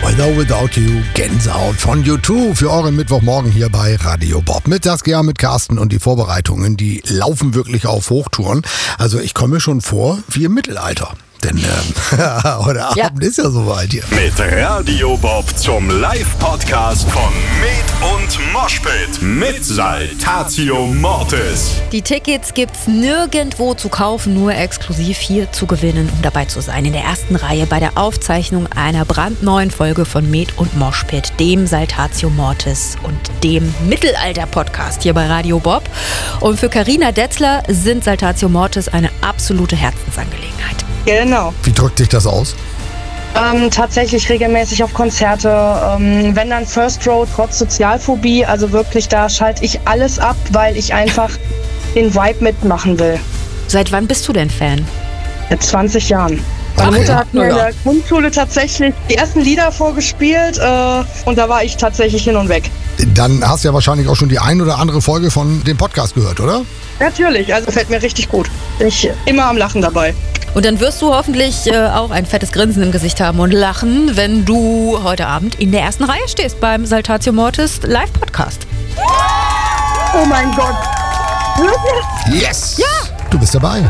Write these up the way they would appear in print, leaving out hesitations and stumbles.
With or Without You, Gänsehaut von U2 für euren Mittwochmorgen hier bei Radio Bob. Mit Saskia, mit Carsten und die Vorbereitungen, die laufen wirklich auf Hochtouren. Also ich komme mir schon vor wie im Mittelalter. Denn heute Abend ist ja soweit hier. Mit Radio Bob zum Live-Podcast von Med und Moshpit mit Saltatio Mortis. Die Tickets gibt's nirgendwo zu kaufen, nur exklusiv hier zu gewinnen, um dabei zu sein. In der ersten Reihe bei der Aufzeichnung einer brandneuen Folge von Med und Moshpit, dem Saltatio Mortis und dem Mittelalter-Podcast hier bei Radio Bob. Und für Carina Detzler sind Saltatio Mortis eine absolute Herzensangelegenheit. Genau. Wie drückt sich das aus? Tatsächlich regelmäßig auf Konzerte. Wenn dann First Row, trotz Sozialphobie. Also wirklich, da schalte ich alles ab, weil ich einfach den Vibe mitmachen will. Seit wann bist du denn Fan? Seit 20 Jahren. Meine Mutter hat mir in der Grundschule tatsächlich die ersten Lieder vorgespielt und da war ich tatsächlich hin und weg. Dann hast du ja wahrscheinlich auch schon die ein oder andere Folge von dem Podcast gehört, oder? Natürlich, also gefällt mir richtig gut. Bin ich immer am Lachen dabei. Und dann wirst du hoffentlich auch ein fettes Grinsen im Gesicht haben und lachen, wenn du heute Abend in der ersten Reihe stehst beim Saltatio Mortis Live-Podcast. Oh mein Gott. Yes! Ja! Du bist dabei.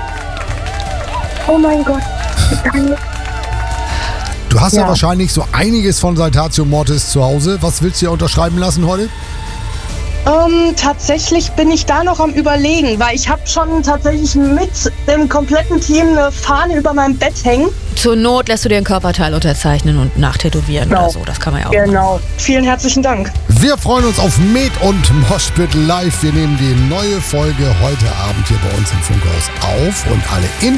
Oh mein Gott. Du hast ja wahrscheinlich so einiges von Saltatio Mortis zu Hause. Was willst du dir unterschreiben lassen heute? Tatsächlich bin ich da noch am Überlegen, weil ich habe schon tatsächlich mit dem kompletten Team eine Fahne über meinem Bett hängen. Zur Not lässt du dir ein Körperteil unterzeichnen und nachtätowieren oder so. Das kann man ja auch machen. Genau. Vielen herzlichen Dank. Wir freuen uns auf Med und Moshpit live. Wir nehmen die neue Folge heute Abend hier bei uns im Funkhaus auf und alle